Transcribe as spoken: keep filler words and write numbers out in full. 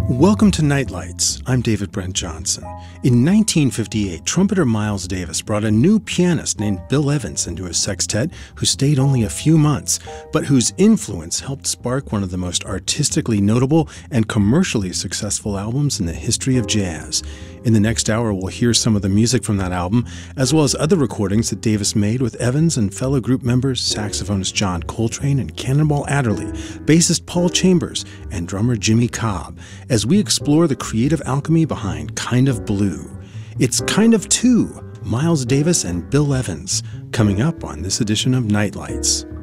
Welcome to Nightlights. I'm David Brent Johnson. In nineteen fifty-eight, trumpeter Miles Davis brought a new pianist named Bill Evans into his sextet who stayed only a few months, but whose influence helped spark one of the most artistically notable and commercially successful albums in the history of jazz. In the next hour, we'll hear some of the music from that album, as well as other recordings that Davis made with Evans and fellow group members saxophonist John Coltrane and Cannonball Adderley, bassist Paul Chambers, and drummer Jimmy Cobb, as we explore the creative alchemy behind Kind of Blue. It's Kind of Two, Miles Davis and Bill Evans, coming up on this edition of Nightlights.